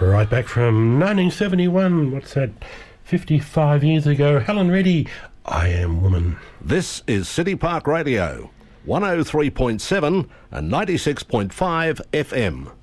Right back from 1971, what's that, 55 years ago, Helen Reddy, I Am Woman. This is City Park Radio, 103.7 and 96.5 FM.